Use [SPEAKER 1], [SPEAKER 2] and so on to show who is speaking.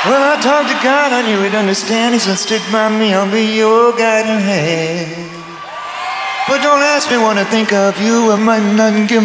[SPEAKER 1] Well, I talked to God, I knew he'd understand. He said, stick by me, I'll be your guiding hand. But don't ask me what I think of you, I might not give